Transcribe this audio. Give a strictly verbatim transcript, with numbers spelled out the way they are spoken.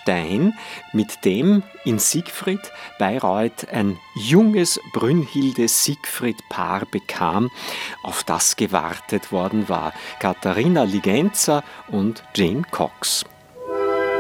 Stein, mit dem in Siegfried Bayreuth ein junges Brünnhilde-Siegfried-Paar bekam, auf das gewartet worden war. Katharina Ligenza und Jane Cox.